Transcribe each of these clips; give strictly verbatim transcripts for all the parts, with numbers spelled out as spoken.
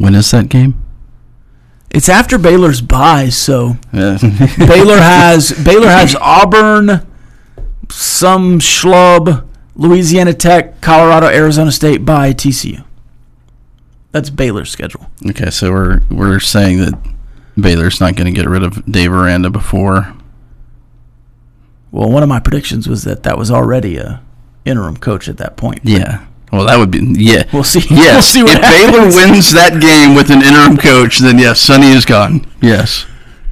When is that game? It's after Baylor's bye, so Yeah. Baylor has Baylor has Auburn, some schlub, Louisiana Tech, Colorado, Arizona State, bye, T C U. That's Baylor's schedule. Okay, so we're we're saying that Baylor's not going to get rid of Dave Aranda before. Well, one of my predictions was that that was already a interim coach at that point. Yeah. Well, that would be yeah. We'll see. Yes. We'll see what if happens. Baylor wins that game with an interim coach, then yes, Sonny is gone. Yes.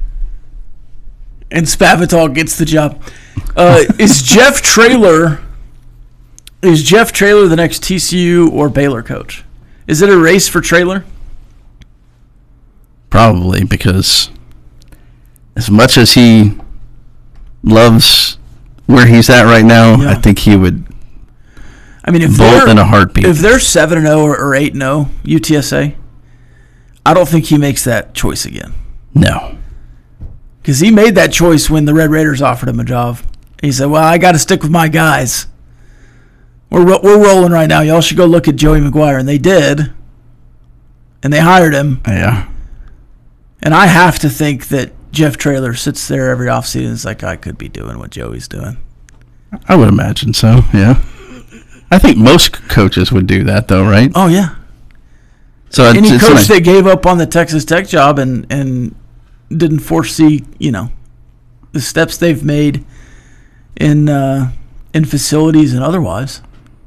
And Spavital gets the job. Uh, is Jeff Traylor is Jeff Traylor the next T C U or Baylor coach? Is it a race for Traylor? Probably, because as much as he loves where he's at right now, Yeah. I think he would I mean, if bolt they're in a heartbeat. if they're seven and zero or eight and zero U T S A, I don't think he makes that choice again. No. Because he made that choice when the Red Raiders offered him a job. He said, well, I got to stick with my guys. We're ro- we're rolling right now. Y'all should go look at Joey McGuire. And they did. And they hired him. Yeah. And I have to think that Jeff Traylor sits there every offseason and is like, I could be doing what Joey's doing. I would imagine so, yeah. I think most coaches would do that, though, right? Oh, yeah. So Any it's, it's coach nice. that gave up on the Texas Tech job and, and didn't foresee, you know, the steps they've made in uh, in facilities and otherwise.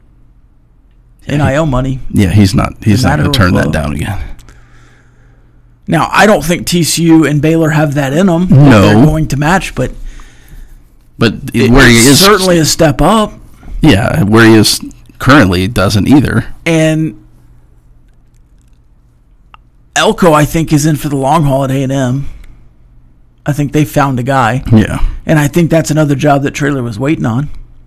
N I L money. Yeah, he's not. He's The not going to matter turn of that love. down again. Now, I don't think T C U and Baylor have that in them. No. They're going to match, but But it- where he it's is certainly a step up. yeah, where he is currently doesn't either. And Elko, I think, is in for the long haul at A and M. I think they found a guy. Yeah, And I think that's another job that Traylor was waiting on.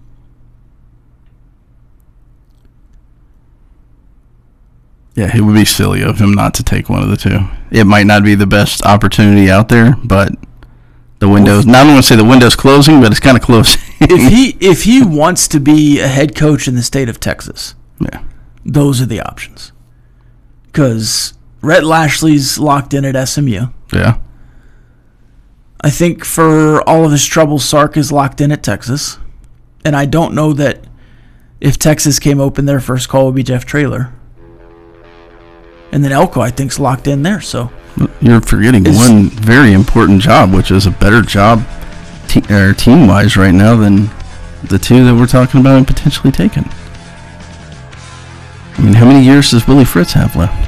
yeah, it would be silly of him not to take one of the two. It might not be the best opportunity out there, but the window's. Not going to say the window's closing, but it's kind of closing. If he if he wants to be a head coach in the state of Texas, yeah, those are the options. Because Rhett Lashley's locked in at S M U. yeah, I think for all of his troubles, Sark is locked in at Texas. And I don't know that if Texas came open, their first call would be Jeff Traylor. And then Elko, I think, is locked in there. So you're forgetting Is- one very important job, which is a better job te- or team-wise right now than the two that we're talking about and potentially taking. I mean, how many years does Willie Fritz have left?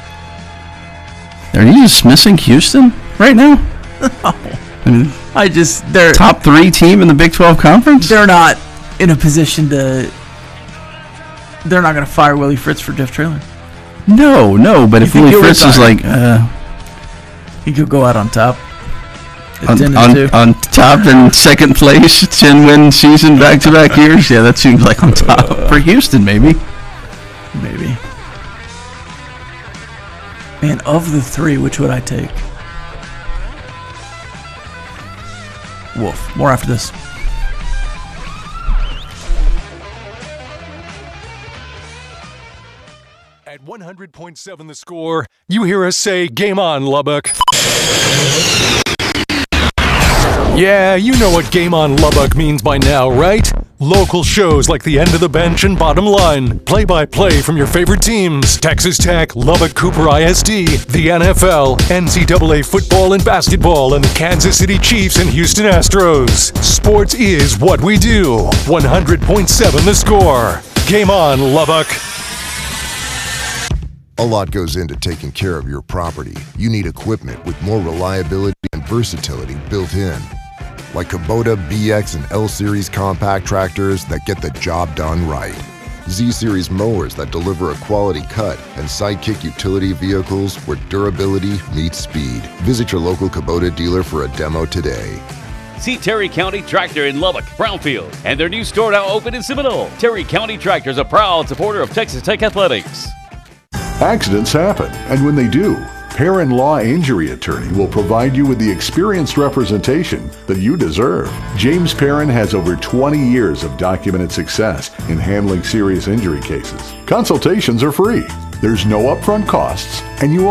Are you dismissing Houston right now? I mean, I just they're top three team in the Big twelve Conference? they're not in a position to. They're not going to fire Willie Fritz for Jeff Traylor. No, no, but You if think Willie he'll Fritz is retire? like uh, He could go out on top. At on, ten and on, two. on top in second place, ten-win season back-to-back years, yeah, that seems like on top. For Houston, maybe. Maybe. Man, of the three, which would I take? Wolf. More after this. At one hundred point seven The Score, you hear us say, game on, Lubbock. Yeah, you know what Game on Lubbock means by now, right? Local shows like The End of the Bench and Bottom Line. Play-by-play from your favorite teams. Texas Tech, Lubbock Cooper I S D, the N F L, N C double A football and basketball, and the Kansas City Chiefs and Houston Astros. Sports is what we do. one hundred point seven The Score. Game on, Lubbock. A lot goes into taking care of your property. You need equipment with more reliability and versatility built in. Like Kubota B X and L-Series compact tractors that get the job done right. Z-Series mowers that deliver a quality cut, and Sidekick utility vehicles where durability meets speed. Visit your local Kubota dealer for a demo today. See Terry County Tractor in Lubbock, Brownfield, and their new store now open in Seminole. Terry County Tractor is a proud supporter of Texas Tech Athletics. Accidents happen, and when they do, Perrin Law Injury Attorney will provide you with the experienced representation that you deserve. James Perrin has over twenty years of documented success in handling serious injury cases. Consultations are free. There's no upfront costs, and you